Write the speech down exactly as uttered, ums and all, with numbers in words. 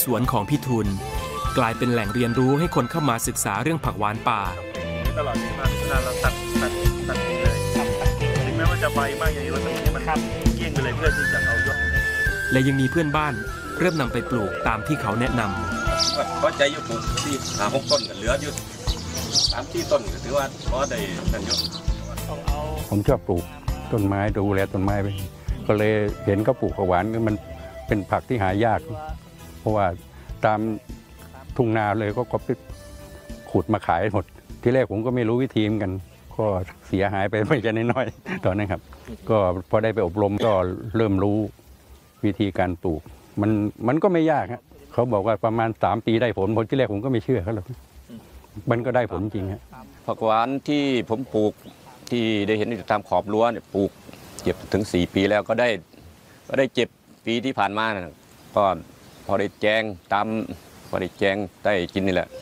สวนของพี่ทุนกลายเป็นแหล่งเรียนรู้ให้คนเข้ามาศึกษาเรื่องผักหวานป่าตลอดที่มาพิจารณาเราตัดตัดตัดทิ้งเลยถึงแม้ว่าจะใบมากอย่างนี้เราต้องให้มันเกลี้ยงไปเลยเพื่อที่จะเอายอดและยังมีเพื่อนบ้านเริ่มนำไปปลูกตามที่เขาแนะนำเพราะใจอยู่ปลูกที่หาหกต้นกันเหลืออยู่สามที่ต้นถือว่าพอได้นั่นอยู่ผมชอบปลูกต้นไม้ดูแลต้นไม้ไปก็เลยเห็นเขาปลูกผักหวานมันเป็นผักที่หายากเพราะว่าตามทุ่งนาเลยก็ก็ไปขุดมาขายหมดที่แรกผมก็ไม่รู้วิธีเหมือนกันก็เสียหายไปไม่ใช่น้อยๆตอนนั้นครับก็พอได้ไปอบรมก็เริ่มรู้วิธีการปลูกมันมันก็ไม่ยากครับเขาบอกว่าประมาณสามปีได้ผลผลที่แรกผมก็ไม่เชื่อเขาหรอกมันก็ได้ผลจริงครับผักหวานที่ผมปลูกที่ได้เห็นตามขอบรั้วเนี่ยปลูกเก็บถึงสี่ปีแล้วก็ได้ก็ได้เจ็บปีที่ผ่านมานะก็พอได้แจงตามพอได้แจงได้กินนี่แหละ